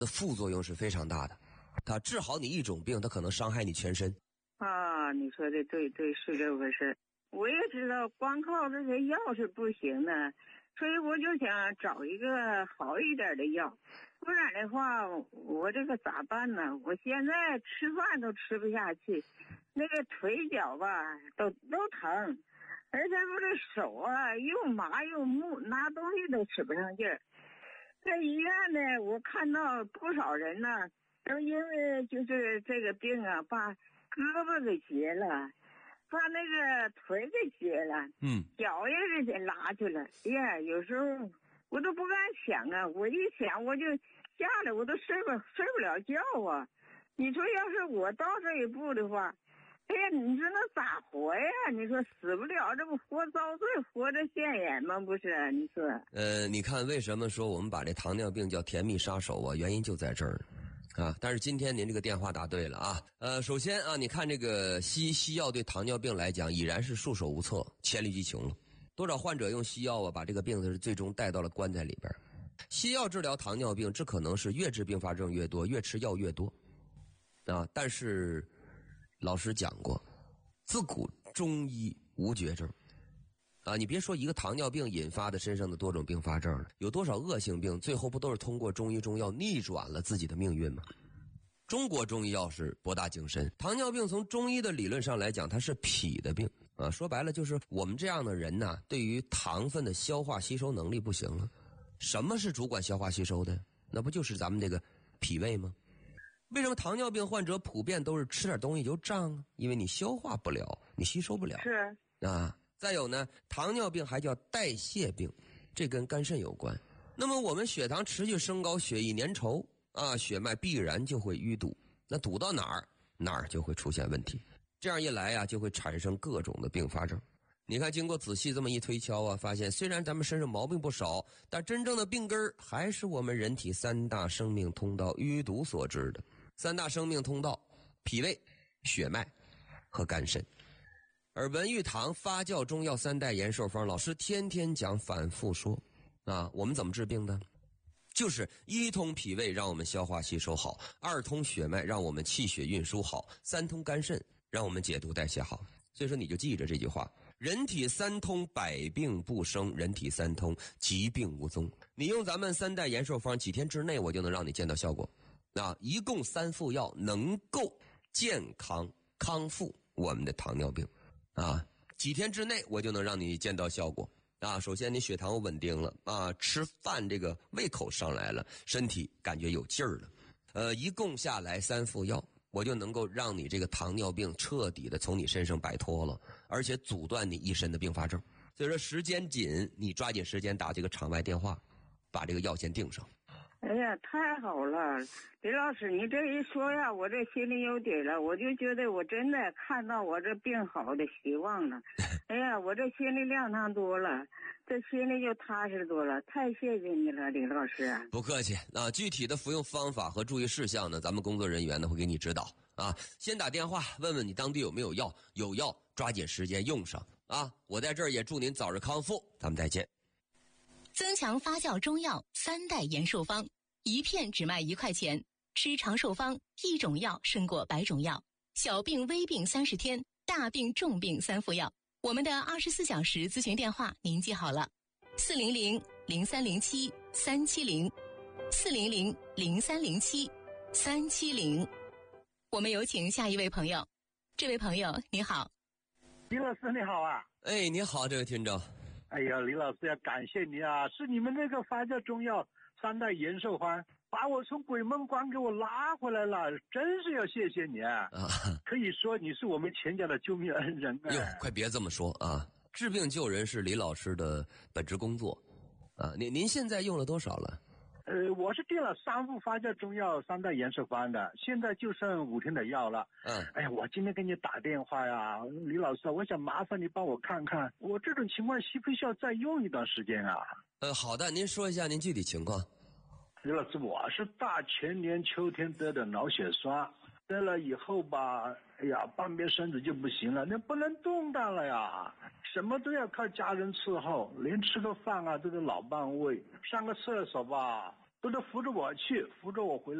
的副作用是非常大的。它治好你一种病，它可能伤害你全身。 啊，你说的对，是这回事。我也知道光靠这些药是不行的，所以我就想找一个好一点的药，不然的话我这个咋办呢？我现在吃饭都吃不下去，那个腿脚吧都疼，而且我这手啊又麻又木，拿东西都使不上劲儿。在医院呢，我看到不少人呢都因为就是这个病啊，把胳膊给截了，把那个腿给截了，脚也是给拉去了。哎呀，有时候我都不敢想啊，我一想我就吓得我都睡不了觉啊。你说要是我到这一步的话，哎呀，你说那咋活呀？你说死不了，这不活遭罪，活着现眼吗？不是？你说？ 你看为什么说我们把这糖尿病叫甜蜜杀手啊？原因就在这儿。但是今天您这个电话答对了啊。首先啊，你看这个西药对糖尿病来讲已然是束手无策，黔驴技穷了。多少患者用西药啊，把这个病是最终带到了棺材里边。西药治疗糖尿病，这可能是越治并发症越多，越吃药越多啊。但是老师讲过，自古中医无绝症啊。你别说一个糖尿病引发的身上的多种并发症了，有多少恶性病最后不都是通过中医中药逆转了自己的命运吗？中国中医药是博大精深，糖尿病从中医的理论上来讲，它是脾的病啊。说白了就是我们这样的人呢，对于糖分的消化吸收能力不行了。什么是主管消化吸收的？那不就是咱们这个脾胃吗？为什么糖尿病患者普遍都是吃点东西就胀啊？因为你消化不了，你吸收不了。 是啊。再有呢，糖尿病还叫代谢病，这跟肝肾有关。那么我们血糖持续升高，血液粘稠啊，血脉必然就会淤堵。那堵到哪儿就会出现问题。这样一来啊，就会产生各种的并发症。你看，经过仔细这么一推敲啊，发现虽然咱们身上毛病不少，但真正的病根还是我们人体三大生命通道淤堵所致的。三大生命通道：脾胃、血脉和肝肾。而文玉堂发酵中药三代延寿方，老师天天讲，反复说啊。我们怎么治病呢？就是一通脾胃，让我们消化吸收好；二通血脉，让我们气血运输好；三通肝肾，让我们解毒代谢好。所以说你就记着这句话：人体三通，百病不生；人体三通，疾病无踪。你用咱们三代延寿方，几天之内我就能让你见到效果。一共3副药能够健康康复我们的糖尿病几天之内我就能让你见到效果首先你血糖稳定了吃饭这个胃口上来了，身体感觉有劲儿了。一共下来3副药，我就能够让你这个糖尿病彻底的从你身上摆脱了，而且阻断你一身的并发症。所以说时间紧，你抓紧时间打这个场外电话，把这个药先订上。 哎呀，太好了，李老师，你这一说呀，我这心里有底了，我就觉得我真的看到我这病好的希望了。哎呀，我这心里亮堂多了，这心里就踏实多了，太谢谢你了，李老师。 不客气具体的服用方法和注意事项呢，咱们工作人员呢会给你指导先打电话问问你当地有没有药，有药抓紧时间用上我在这儿也祝您早日康复，咱们再见。 增强发酵中药三代延寿方，一片只卖1块钱，吃长寿方，一种药胜过100种药。小病微病30天，大病重病3副药。我们的24小时咨询电话您记好了，400-0307-370，400-0307-370。我们有请下一位朋友。这位朋友你好。 李老师你好啊。 哎，你好，这位听众。 哎呀，李老师要感谢你啊，是你们那个发酵中药三代延寿方把我从鬼门关给我拉回来了，真是要谢谢你可以说你是我们全家的救命恩人快别这么说治病救人是李老师的本职工作您现在用了多少了？ 我是订了3副发酵中药三代延寿方的，现在就剩5天的药了。哎呀，我今天给你打电话呀，李老师，我想麻烦你帮我看看，我这种情况需不需要再用一段时间好的，您说一下您具体情况。 李老师，我是大前年秋天得的脑血栓，得了以后吧，哎呀，半边身子就不行了，那不能动弹了呀，什么都要靠家人伺候，连吃个饭都得老半喂，上个厕所吧都得扶着我去，扶着我回来。